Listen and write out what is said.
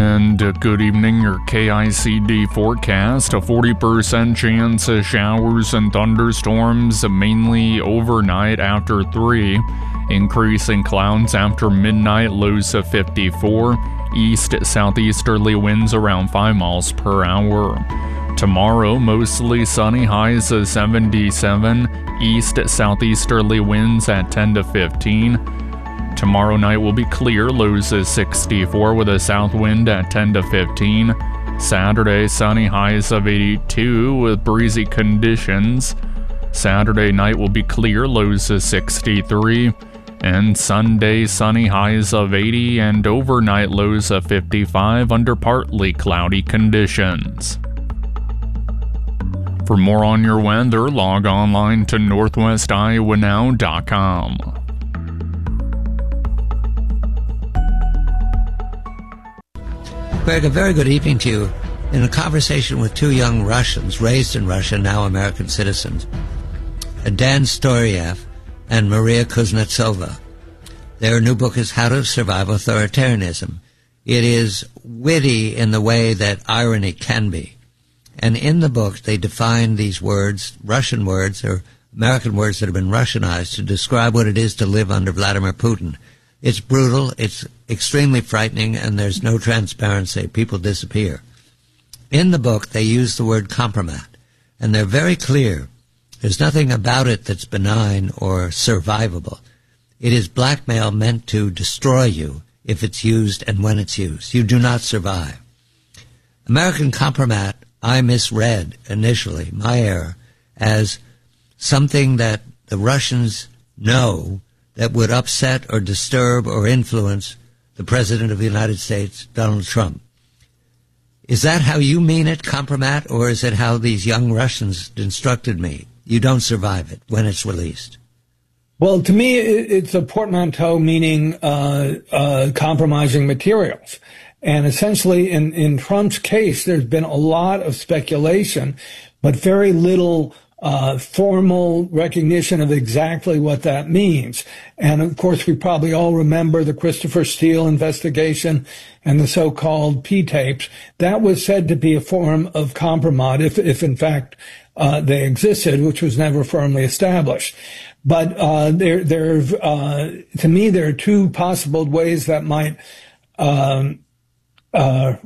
And good evening, your KICD forecast. A 40% chance of showers and thunderstorms, mainly overnight after 3. Increasing clouds after midnight, lows of 54. East-southeasterly winds around 5 miles per hour. Tomorrow, mostly sunny, highs of 77. East-southeasterly winds at 10 to 15. Tomorrow night will be clear, lows of 64 with a south wind at 10 to 15. Saturday, sunny, highs of 82 with breezy conditions. Saturday night will be clear, lows of 63. And Sunday, sunny, highs of 80 and overnight lows of 55 under partly cloudy conditions. For more on your weather, log online to northwestiowa.now.com. Greg, a very good evening to you. In a conversation with two young Russians, raised in Russia, now American citizens, Dan Storyev and Maria Kuznetsova. Their new book is How to Survive Authoritarianism. It is witty in the way that irony can be. And in the book, they define these words, Russian words or American words that have been Russianized, to describe what it is to live under Vladimir Putin. It's brutal, it's extremely frightening, and there's no transparency. People disappear. In the book, they use the word compromat, and they're very clear. There's nothing about it that's benign or survivable. It is blackmail meant to destroy you if it's used and when it's used. You do not survive. American compromat, I misread initially, my error, as something that the Russians know that would upset or disturb or influence the President of the United States, Donald Trump. Is that how you mean it, compromat, or is it how these young Russians instructed me? You don't survive it when it's released. Well, to me, it's a portmanteau meaning compromising materials. And essentially, in Trump's case, there's been a lot of speculation, but very little formal recognition of exactly what that means. And of course, we probably all remember the Christopher Steele investigation and the so-called P-tapes. That was said to be a form of compromise, if in fact they existed, which was never firmly established. But to me, there are two possible ways that might